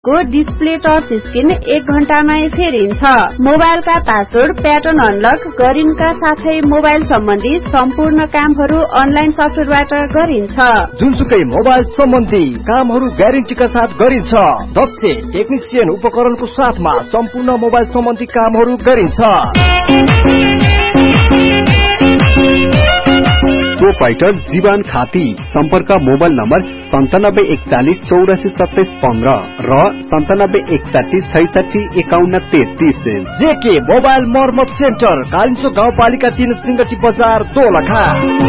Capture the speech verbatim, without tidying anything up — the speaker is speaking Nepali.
को डिस्प्ले टच स्क्रिन एक घण्टामै फेरिन्छ। मोबाइलका पासवर्ड प्याटर्न अनलक गरिनका साथै मोबाइल सम्बन्धी सम्पूर्ण कामहरू अनलाइन सफ्टवेयरबाट गरिन्छ। जुनसुकै मोबाइल सम्बन्धी कामहरू ग्यारेन्टीका साथ गरिन्छ। दक्ष टेक्निशियन उपकरणको साथमा सम्पूर्ण मोबाइल सम्बन्धी कामहरू गरिन्छ। प्रोपाइटर जीवन खाती। सम्पर्क मोबाइल नम्बर सन्तानब्बे एकचालिस चौरासी सत्ताइस पन्ध्र र सन्तानब्बे एकसाठी छैसठी एकाउन्न तेत्तीस। जेके मोबाइल मर्मत सेन्टर कालिम्पोङ गाउँपालिका तीन सिंगटी बजार दोलखा।